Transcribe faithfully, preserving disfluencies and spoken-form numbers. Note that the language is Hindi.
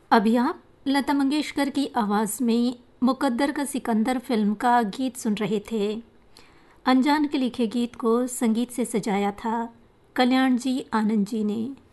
अभी आप लता मंगेशकर की आवाज़ में मुकद्दर का सिकंदर फिल्म का गीत सुन रहे थे। अनजान के लिखे गीत को संगीत से सजाया था कल्याण जी आनंद जी ने।